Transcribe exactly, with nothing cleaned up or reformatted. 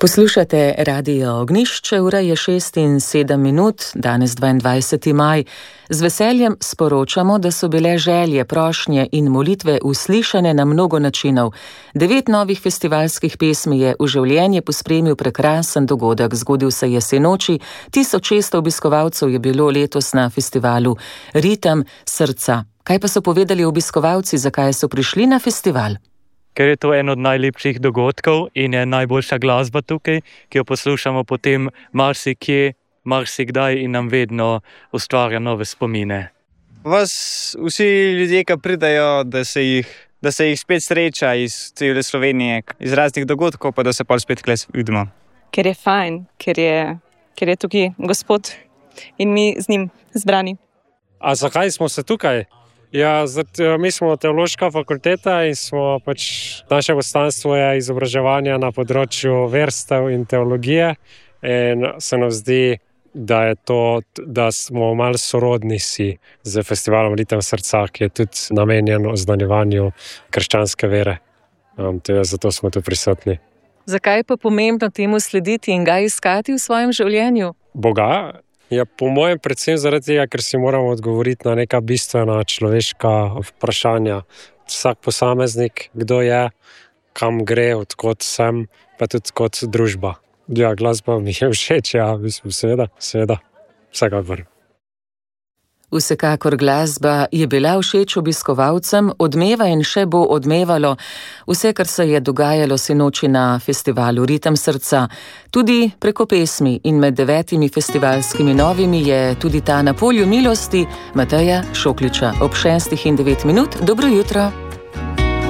Poslušate Radio Ognjišče, ura je šest in sedem minut, danes dvaindvajseti maj. Z veseljem sporočamo, da so bile želje, prošnje in molitve uslišane na mnogo načinov. Devet novih festivalskih pesmi je v življenje pospremil prekrasen dogodek. Zgodil se je sinoči, tisoč šeststo obiskovalcev je bilo letos na festivalu Ritem srca. Kaj pa so povedali obiskovalci, zakaj so prišli na festival? Ker je to en od najlepših dogodkov in je najboljša glasba tukaj, ki jo poslušamo potem marsikje, marsikdaj in nam vedno ustvarja nove spomine. Vas vsi ljudje, ki pridajo, da se jih, da se jih spet sreča iz cele Slovenije, iz raznih dogodkov, pa da se pol spet tukaj vidimo. Ker je fajn, ker je, ker je tukaj Gospod in mi z njim zbrani. A zakaj smo se tukaj? Ja, zato, mi smo teološka fakulteta in smo pač, naše poslanstvo je izobraževanje na področju verstev in teologije in se nam zdi, da je to, da smo malo sorodni si z festivalom Ritem srca, ki je tudi namenjen oznanjevanju krščanske vere. Um, to je, zato smo tu prisotni. Zakaj je pa pomembno temu slediti in ga iskati v svojem življenju? Boga? Ja, po mojem predvsem zaradi tega, ker si moramo odgovoriti na neka bistvena človeška vprašanja. Vsak posameznik, kdo je, kam gre, odkot sem, pa tudi kot družba. Ja, glasba mi je všeč, ja, mislim, seveda, seveda, vsekakor. Vsekakor glasba je bila všeč obiskovalcem, odmeva in še bo odmevalo vse, kar se je dogajalo sinoči na festivalu Ritem srca. Tudi preko pesmi in med devetimi festivalskimi novimi je tudi ta Na polju milosti Mateja Šokliča. Ob šestih in devet minut, dobro jutro.